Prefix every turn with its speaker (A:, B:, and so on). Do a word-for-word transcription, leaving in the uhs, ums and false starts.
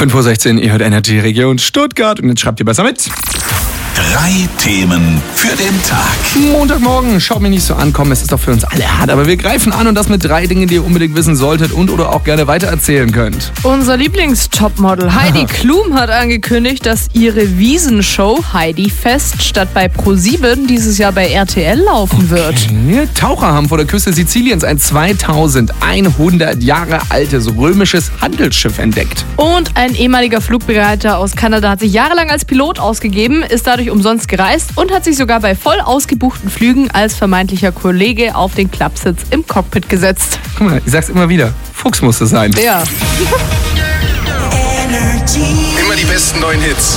A: fünf Uhr sechzehn, ihr hört Energy Region Stuttgart und jetzt schreibt ihr besser mit.
B: Drei Themen für den Tag.
A: Montagmorgen, schaut mich nicht so an, komm, es ist doch für uns alle hart, aber wir greifen an und das mit drei Dingen, die ihr unbedingt wissen solltet und oder auch gerne weitererzählen könnt.
C: Unser Lieblingstopmodel Heidi Klum hat angekündigt, dass ihre Wiesenshow Heidi Fest statt bei ProSieben dieses Jahr bei R T L laufen wird.
A: Okay. Taucher haben vor der Küste Siziliens ein zweitausendeinhundert Jahre altes römisches Handelsschiff entdeckt.
C: Und ein ehemaliger Flugbegleiter aus Kanada hat sich jahrelang als Pilot ausgegeben, ist dadurch umsonst gereist und hat sich sogar bei voll ausgebuchten Flügen als vermeintlicher Kollege auf den Klappsitz im Cockpit gesetzt.
A: Guck mal, ich sag's immer wieder, Fuchs muss es sein.
C: Ja.
B: Immer die besten neuen Hits.